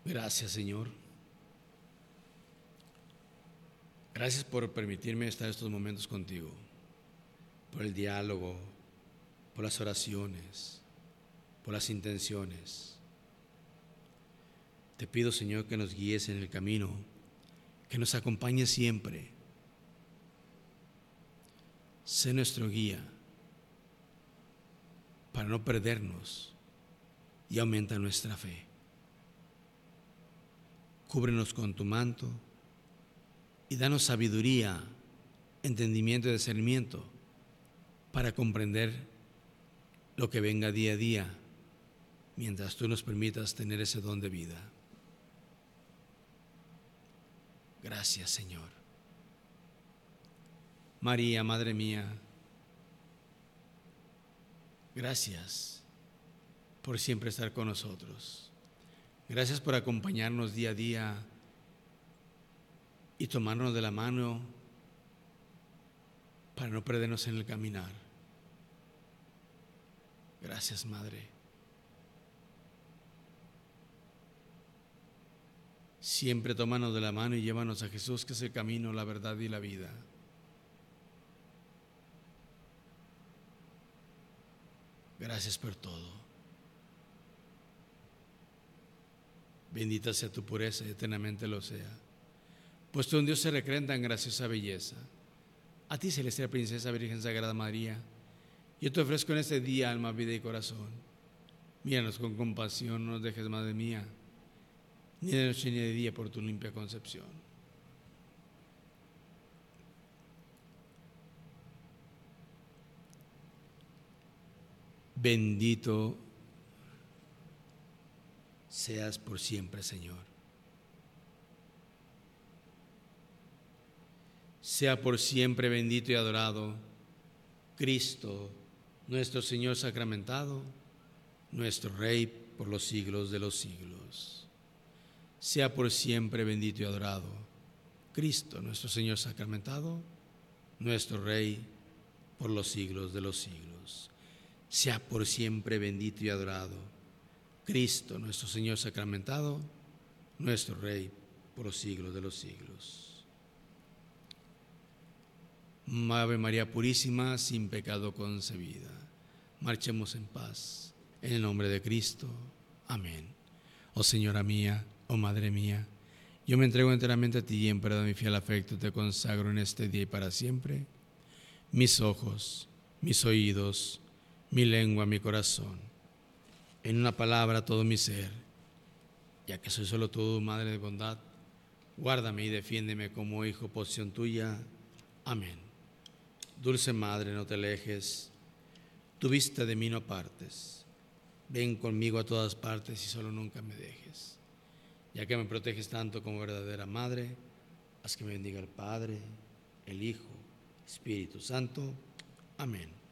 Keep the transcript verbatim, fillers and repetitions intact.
Gracias, Señor. Gracias por permitirme estar estos momentos contigo, por el diálogo, por las oraciones, por las intenciones. Te pido, Señor, que nos guíes en el camino, que nos acompañes siempre. Sé nuestro guía para no perdernos y aumenta nuestra fe. Cúbrenos con tu manto y danos sabiduría, entendimiento y discernimiento para comprender lo que venga día a día, mientras tú nos permitas tener ese don de vida. Gracias, Señor. María, Madre mía, gracias por siempre estar con nosotros. Gracias por acompañarnos día a día y tomarnos de la mano para no perdernos en el caminar. Gracias, Madre. Siempre tómanos de la mano y llévanos a Jesús, que es el camino, la verdad y la vida. Gracias por todo. Bendita sea tu pureza y eternamente lo sea. Pues tú en Dios se recrea en tan graciosa belleza. A ti, celestial princesa, Virgen Sagrada María, yo te ofrezco en este día alma, vida y corazón. Míranos con compasión, no nos dejes, Madre mía, ni de noche ni de día, por tu limpia concepción. Bendito seas por siempre, Señor. Sea por siempre bendito y adorado Cristo, nuestro Señor sacramentado, nuestro Rey por los siglos de los siglos. Sea por siempre bendito y adorado Cristo, nuestro Señor sacramentado, nuestro Rey por los siglos de los siglos. Sea por siempre bendito y adorado Cristo, nuestro Señor sacramentado, nuestro Rey por los siglos de los siglos. Ave María Purísima, sin pecado concebida. Marchemos en paz, en el nombre de Cristo. Amén. Oh Señora mía, oh Madre mía, yo me entrego enteramente a ti y en prueba de mi fiel afecto te consagro en este día y para siempre mis ojos, mis oídos, mi lengua, mi corazón, en una palabra todo mi ser, ya que soy solo tú, Madre de bondad, guárdame y defiéndeme como hijo, posesión tuya. Amén. Dulce Madre, no te alejes, tu vista de mí no apartes. Ven conmigo a todas partes y solo nunca me dejes. Ya que me proteges tanto como verdadera Madre, haz que me bendiga el Padre, el Hijo, Espíritu Santo. Amén.